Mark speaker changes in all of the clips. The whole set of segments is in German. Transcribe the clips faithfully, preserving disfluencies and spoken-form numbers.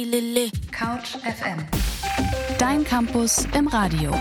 Speaker 1: Couch F M. Dein Campus im Radio.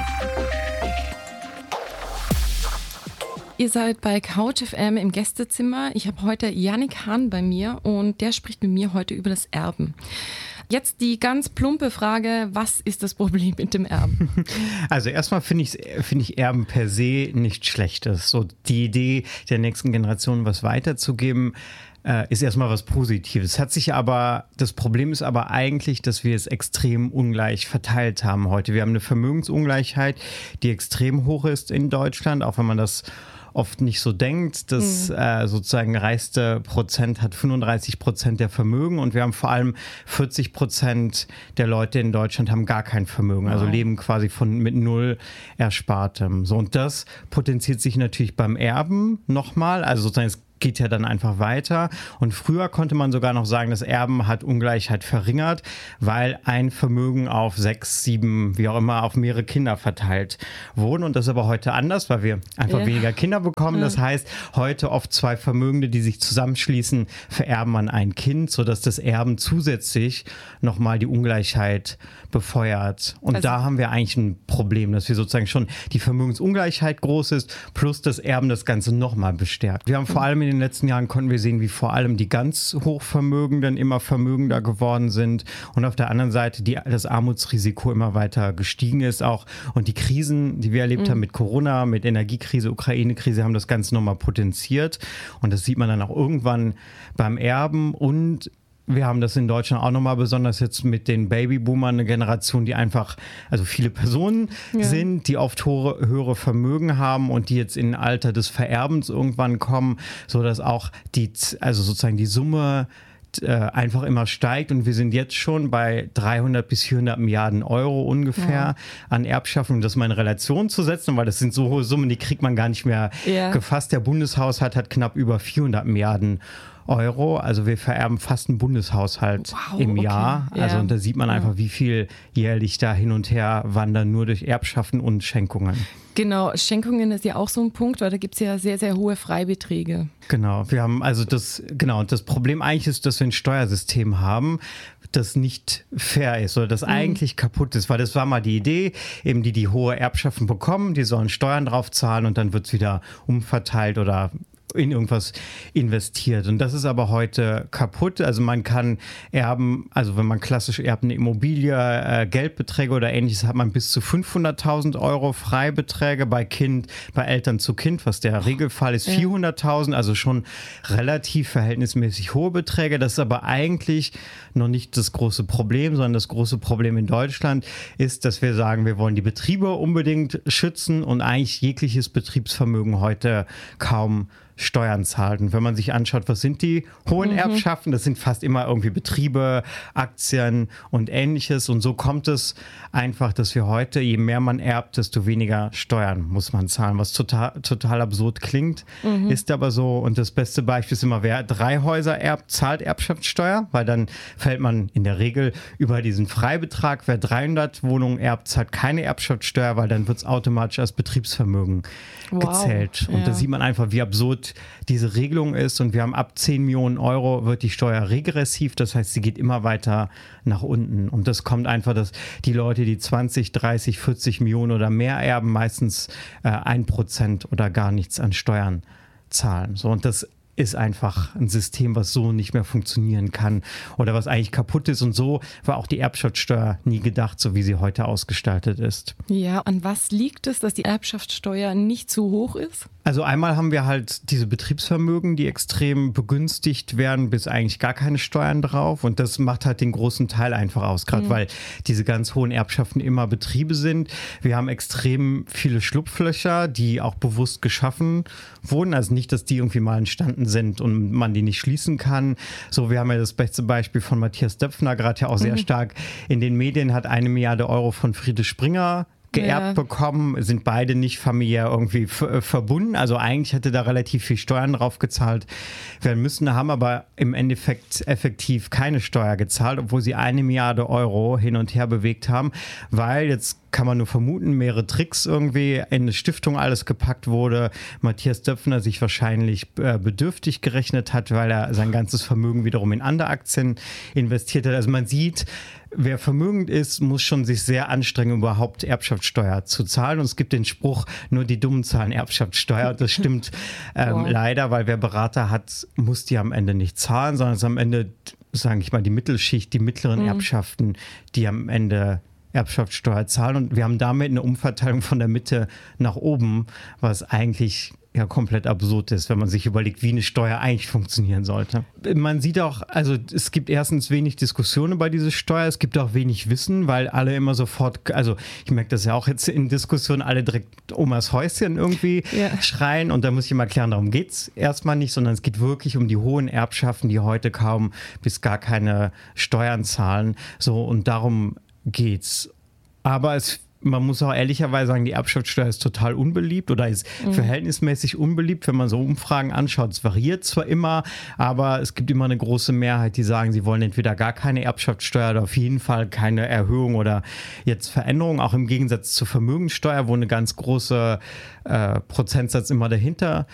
Speaker 2: Ihr seid bei Couch F M im Gästezimmer. Ich habe heute Yannick Hahn bei mir und der spricht mit mir heute über das Erben. Jetzt die ganz plumpe Frage, was ist das Problem mit dem Erben?
Speaker 3: Also erstmal finde ich, finde ich Erben per se nichts Schlechtes. So die Idee der nächsten Generation was weiterzugeben, äh, ist erstmal was Positives. Hat sich aber, das Problem ist aber eigentlich, dass wir es extrem ungleich verteilt haben heute. Wir haben eine Vermögensungleichheit, die extrem hoch ist in Deutschland, auch wenn man das oft nicht so denkt. Das mhm. äh, sozusagen reichste Prozent hat fünfunddreißig Prozent der Vermögen und wir haben vor allem vierzig Prozent der Leute in Deutschland haben gar kein Vermögen, wow. also leben quasi von mit null Erspartem. So, und das potenziert sich natürlich beim Erben nochmal, also sozusagen es geht ja dann einfach weiter. Und früher konnte man sogar noch sagen, das Erben hat Ungleichheit verringert, weil ein Vermögen auf sechs, sieben, wie auch immer, auf mehrere Kinder verteilt wurde. Und das ist aber heute anders, weil wir einfach ja. weniger Kinder bekommen. Ja. Das heißt, heute oft zwei Vermögende, die sich zusammenschließen, vererben an ein Kind, sodass das Erben zusätzlich nochmal die Ungleichheit befeuert. Und also, da haben wir eigentlich ein Problem, dass wir sozusagen schon die Vermögensungleichheit groß ist, plus das Erben das Ganze nochmal bestärkt. Wir haben vor allem in In den letzten Jahren konnten wir sehen, wie vor allem die ganz Hochvermögenden immer vermögender geworden sind und auf der anderen Seite die, das Armutsrisiko immer weiter gestiegen ist auch. Und die Krisen, die wir erlebt mhm. haben mit Corona, mit Energiekrise, Ukraine-Krise, haben das Ganze nochmal potenziert. Und das sieht man dann auch irgendwann beim Erben. Und wir haben das in Deutschland auch nochmal besonders jetzt mit den Babyboomern, eine Generation, die einfach, also viele Personen ja. sind, die oft hohe, höhere Vermögen haben und die jetzt in ein Alter des Vererbens irgendwann kommen, sodass auch die, also sozusagen die Summe äh, einfach immer steigt und wir sind jetzt schon bei dreihundert bis vierhundert Milliarden Euro ungefähr ja. an Erbschaften, um das mal in Relation zu setzen, weil das sind so hohe Summen, die kriegt man gar nicht mehr ja. gefasst. Der Bundeshaushalt hat knapp über vierhundert Milliarden Euro, also wir vererben fast einen Bundeshaushalt wow, im Jahr. Okay. Also ja. und da sieht man ja. einfach, wie viel jährlich da hin und her wandern, nur durch Erbschaften und Schenkungen.
Speaker 2: Genau, Schenkungen ist ja auch so ein Punkt, weil da gibt es ja sehr, sehr hohe Freibeträge.
Speaker 3: Genau, wir haben also das, genau, das Problem eigentlich ist, dass wir ein Steuersystem haben, das nicht fair ist oder das mhm. eigentlich kaputt ist, weil das war mal die Idee, eben die, die hohe Erbschaften bekommen, die sollen Steuern drauf zahlen und dann wird es wieder umverteilt oder in irgendwas investiert. Und das ist aber heute kaputt. Also man kann erben, also wenn man klassisch erbt, eine Immobilie, äh, Geldbeträge oder ähnliches, hat man bis zu fünfhunderttausend Euro Freibeträge bei Kind, bei Eltern zu Kind, was der Regelfall ist, ja. vierhunderttausend, also schon relativ verhältnismäßig hohe Beträge. Das ist aber eigentlich noch nicht das große Problem, sondern das große Problem in Deutschland ist, dass wir sagen, wir wollen die Betriebe unbedingt schützen und eigentlich jegliches Betriebsvermögen heute kaum Steuern zahlt. Und wenn man sich anschaut, was sind die hohen mhm. Erbschaften, das sind fast immer irgendwie Betriebe, Aktien und ähnliches. Und so kommt es einfach, dass wir heute, je mehr man erbt, desto weniger Steuern muss man zahlen, was total, total absurd klingt, mhm. ist aber so. Und das beste Beispiel ist immer, wer drei Häuser erbt, zahlt Erbschaftssteuer, weil dann fällt man in der Regel über diesen Freibetrag. Wer dreihundert Wohnungen erbt, zahlt keine Erbschaftssteuer, weil dann wird es automatisch als Betriebsvermögen wow. gezählt. Und ja. da sieht man einfach, wie absurd diese Regelung ist und wir haben ab zehn Millionen Euro wird die Steuer regressiv, das heißt, sie geht immer weiter nach unten und das kommt einfach, dass die Leute, die zwanzig, dreißig, vierzig Millionen oder mehr erben, meistens äh, ein Prozent oder gar nichts an Steuern zahlen. So, und das ist einfach ein System, was so nicht mehr funktionieren kann oder was eigentlich kaputt ist. Und so war auch die Erbschaftssteuer nie gedacht, so wie sie heute ausgestaltet ist.
Speaker 2: Ja, an was liegt es, dass die Erbschaftssteuer nicht zu hoch ist?
Speaker 3: Also einmal haben wir halt diese Betriebsvermögen, die extrem begünstigt werden, bis eigentlich gar keine Steuern drauf. Und das macht halt den großen Teil einfach aus, gerade mhm. weil diese ganz hohen Erbschaften immer Betriebe sind. Wir haben extrem viele Schlupflöcher, die auch bewusst geschaffen wurden. Also nicht, dass die irgendwie mal entstanden sind und man die nicht schließen kann. So, wir haben ja das beste Beispiel von Matthias Döpfner, gerade ja auch sehr mhm. stark in den Medien, hat eine Milliarde Euro von Friede Springer geerbt ja. bekommen, sind beide nicht familiär irgendwie f- verbunden. Also eigentlich hätte da relativ viel Steuern drauf gezahlt werden müssen, haben aber im Endeffekt effektiv keine Steuer gezahlt, obwohl sie eine Milliarde Euro hin und her bewegt haben, weil jetzt kann man nur vermuten, mehrere Tricks irgendwie in eine Stiftung alles gepackt wurde. Matthias Döpfner sich wahrscheinlich äh, bedürftig gerechnet hat, weil er sein ganzes Vermögen wiederum in andere Aktien investiert hat. Also man sieht, wer vermögend ist, muss schon sich sehr anstrengen, überhaupt Erbschaftssteuer zu zahlen. Und es gibt den Spruch, nur die Dummen zahlen Erbschaftssteuer. Das stimmt ähm, wow. leider, weil wer Berater hat, muss die am Ende nicht zahlen, sondern es ist am Ende, sage ich mal, die Mittelschicht, die mittleren mhm. Erbschaften, die am Ende Erbschaftssteuer zahlen. Und wir haben damit eine Umverteilung von der Mitte nach oben, was eigentlich ja komplett absurd ist, wenn man sich überlegt, wie eine Steuer eigentlich funktionieren sollte. Man sieht auch, also es gibt erstens wenig Diskussionen über diese Steuer, es gibt auch wenig Wissen, weil alle immer sofort, also ich merke das ja auch jetzt in Diskussionen, alle direkt Omas Häuschen irgendwie yeah. schreien und da muss ich immer erklären, darum geht es erstmal nicht, sondern es geht wirklich um die hohen Erbschaften, die heute kaum bis gar keine Steuern zahlen. So, und darum geht's. Aber es man muss auch ehrlicherweise sagen, die Erbschaftssteuer ist total unbeliebt oder ist mhm. verhältnismäßig unbeliebt, wenn man so Umfragen anschaut. Es variiert zwar immer, aber es gibt immer eine große Mehrheit, die sagen, sie wollen entweder gar keine Erbschaftssteuer oder auf jeden Fall keine Erhöhung oder jetzt Veränderung, auch im Gegensatz zur Vermögenssteuer, wo eine ganz große äh, Prozentsatz immer dahinter